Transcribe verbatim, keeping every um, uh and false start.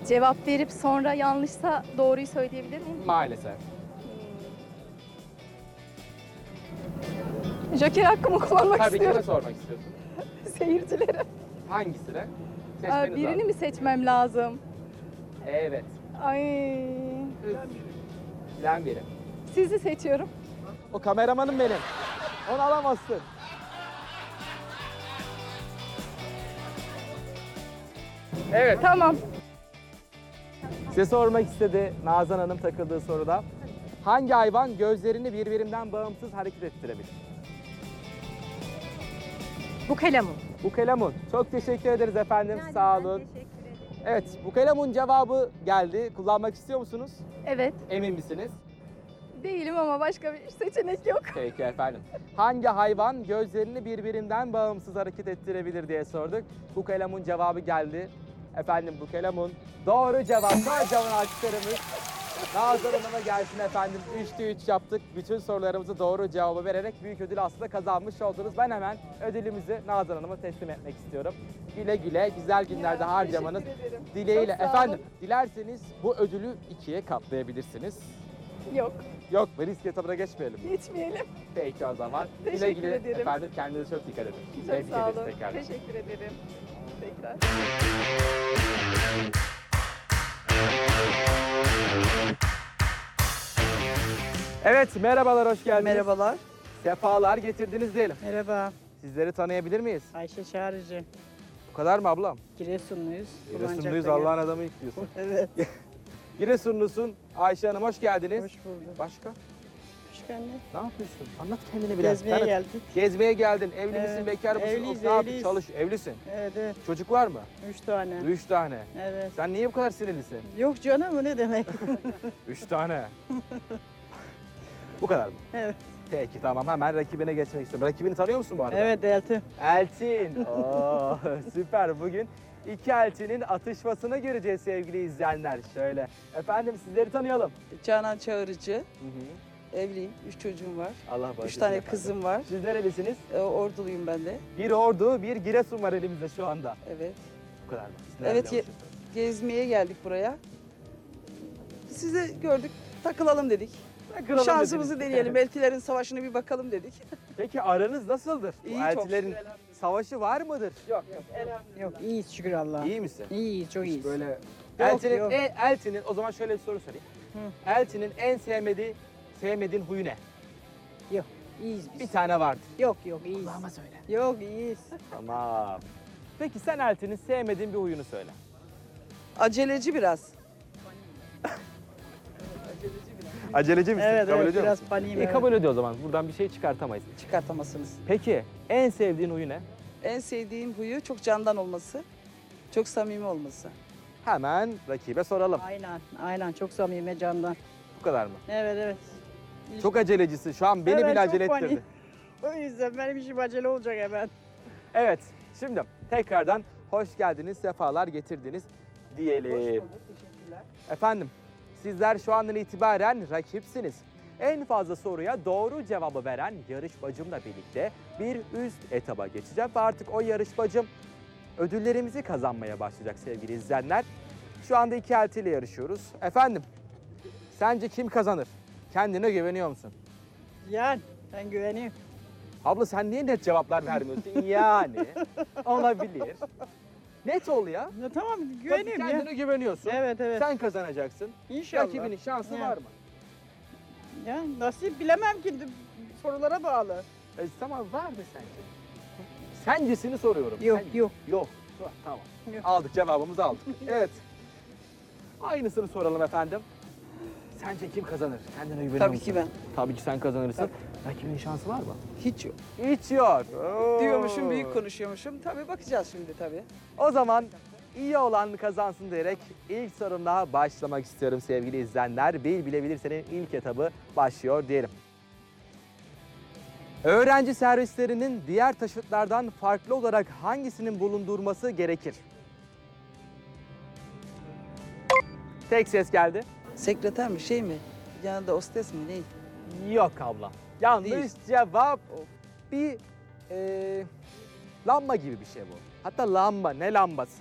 Cevap verip sonra yanlışsa doğruyu söyleyebilir miyim? Maalesef. Joker hakkımı kullanmak Tabii kime istiyorum. sormak istiyorsun? Seyircilere. Hangisine? Aa, Seçmeniz birini lazım. mi seçmem lazım? Evet. Ay. Bilen biri. Sizi seçiyorum. O kameramanım benim. Onu alamazsın. Evet. Tamam. Size sormak istedi Nazan Hanım takıldığı soruda. Hangi hayvan gözlerini birbirinden bağımsız hareket ettirebilir? Bu kalemun. Bu kalemun. Çok teşekkür ederiz efendim. Sağ olun. Evet, bu kalemun cevabı geldi. Kullanmak istiyor musunuz? Evet. Emin misiniz? Değilim ama başka bir seçenek yok. Peki efendim. Hangi hayvan gözlerini birbirinden bağımsız hareket ettirebilir diye sorduk. Bu kalemun cevabı geldi. Efendim bu kalemun doğru cevap. Kocaman alkışlarımız Nazan Hanım'a gelsin efendim. Üçte üç yaptık. Bütün sorularımızı doğru cevabı vererek büyük ödül aslında kazanmış oldunuz. Ben hemen ödülümüzü Nazan Hanım'a teslim etmek istiyorum. Güle güle güzel günlerde Ya, harcamanız teşekkür ederim. dileğiyle. Çok sağ olun. Efendim dilerseniz bu ödülü ikiye katlayabilirsiniz. Yok. Yok mu? Risk etabına geçmeyelim. Geçmeyelim. Peki o zaman. Güle Teşekkür güle ederim. efendim kendinize çok dikkat edin. Çok Tebrik sağ ederiz olun. tekrar. Teşekkür ederim. Tekrar. Evet merhabalar hoş geldiniz. Merhabalar. Sefalar getirdiniz diyelim. Merhaba. Sizleri tanıyabilir miyiz? Ayşe Çağrıcı. Bu kadar mı ablam? Giresunluyuz. Giresunluyuz Bulancak'ta Allah'ın adamı diyorsun. gel- Evet. Giresunlusun Ayşe Hanım hoş geldiniz. Hoş bulduk. Başka? Hoş geldin. Ne yapıyorsun? Anlat kendini biraz. Gezmeye Tanıt. geldik. Gezmeye geldin. Evli misin, Evet, bekar mısın? evliyiz, ne yapıyorsun? evliyiz. Çalış, evlisin. Evet, evet. Çocuk var mı? Üç tane. Üç tane. Evet. Sen niye bu kadar sinirlisin? Yok canım, bu ne demek? Üç tane. Bu kadar mı? Evet. Peki tamam hemen rakibine geçmek istiyorum. Rakibini tanıyor musun bu arada? Evet, Eltim. Elçin. Oo, süper. Bugün iki elçinin atışmasını göreceğiz sevgili izleyenler. Şöyle. Efendim sizleri tanıyalım. Canan Çağırıcı, Hı hı. evliyim, üç çocuğum var. Allah bağışlasın. Üç tane efendim. kızım var. Siz nerelisiniz? E, orduluyum ben de. Bir Ordu, bir Giresun var elimizde şu anda. Evet. Bu kadar mı? Siz Evet, nereden ye- alışıyorsunuz? Gezmeye geldik buraya. Sizi gördük, takılalım dedik. Takılalım Şansımızı dediniz. deneyelim, eltilerin savaşını bir bakalım dedik. Peki aranız nasıldır? Bu İyi, çok elçilerin şükür, savaşı var mıdır? Yok yok, elhamdülillah. Yok, iyiyiz şükür Allah'a. İyi misin? İyiyiz, çok iyiyiz. Böyle Yok, elçinin, yok. e, elçinin o zaman şöyle bir soru sorayım. Elçinin en sevmediği sevmediğin huyu ne? Yok, iyiyiz Bir biz. tane vardır. Yok, yok, iyiyiz. Ama söyle. Yok, iyiyiz. Tamam. Peki sen elçinin sevmediğin bir huyunu söyle. Aceleci biraz. Aceleci misin? Evet, Kabul evet, ediyor biraz musun? paniğim, İyi evet. kabul ediyor o zaman. Buradan bir şey çıkartamayız. Çıkartamazsınız. Peki en sevdiğin huyu ne? En sevdiğim huyu çok candan olması, çok samimi olması. Hemen rakibe soralım. Aynen, aynen. Çok samimi candan. Bu kadar mı? Evet, evet. Çok acelecisi. Şu an beni Evet, bile çok acele panik. ettirdi. O yüzden benim işim acele olacak hemen. Evet. Şimdi tekrardan hoş geldiniz, sefalar getirdiniz diyelim. Teşekkürler. Efendim, sizler şu andan itibaren rakipsiniz. En fazla soruya doğru cevabı veren yarışmacımla birlikte bir üst etaba geçeceğim ve artık o yarışmacım ödüllerimizi kazanmaya başlayacak sevgili izleyenler. Şu anda iki eltiyle yarışıyoruz. Efendim, sence kim kazanır? Kendine güveniyor musun? Yani, ben güveniyorum. Abla sen niye net cevaplar vermiyorsun? Yani olabilir. Net ol ya. Ya, tamam, Tabii güveniyorum ya. kendine güveniyorsun. Evet, evet. Sen kazanacaksın. İnşallah. Rakibinin şansı Yani. var mı? Ya nasip bilemem ki, sorulara bağlı. E, tamam var mı sence? Sencesini soruyorum. Yok, Sence- yok. Yok. Yok, Tamam. Yok. Aldık cevabımızı aldık. Evet. Aynısını soralım efendim. Sence kim kazanır? Kendine güveniyor Tabii musun? ki ben. Tabii ki sen kazanırsın. Rakibinin şansı var mı? Hiç yok. Hiç yok. Oo. Diyormuşum, büyük konuşuyormuşum. Tabii bakacağız şimdi tabii. O zaman iyi olan kazansın diyerek ilk sorumla başlamak istiyorum sevgili izleyenler. Bil bilebilirsenin ilk etabı başlıyor diyelim. Öğrenci servislerinin diğer taşıtlardan farklı olarak hangisinin bulundurması gerekir? Tek ses geldi. Sekreter mi, şey mi? Yanında hostes mi, ne? Yok abla. Yanlış Değil. cevap. Of. Bir eee, lamba gibi bir şey bu. Hatta lamba, ne lambası?